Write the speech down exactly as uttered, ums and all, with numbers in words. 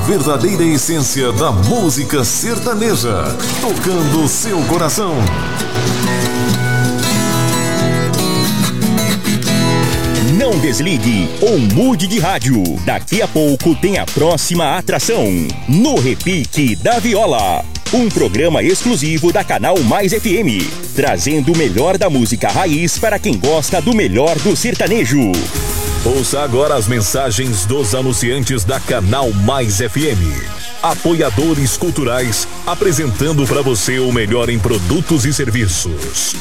verdadeira essência da música sertaneja, tocando seu coração. Não desligue ou mude de rádio. Daqui a pouco tem a próxima atração. No Repique da Viola. Um programa exclusivo da Canal Mais F M. Trazendo o melhor da música raiz para quem gosta do melhor do sertanejo. Ouça agora as mensagens dos anunciantes da Canal Mais F M. Apoiadores culturais, apresentando para você o melhor em produtos e serviços.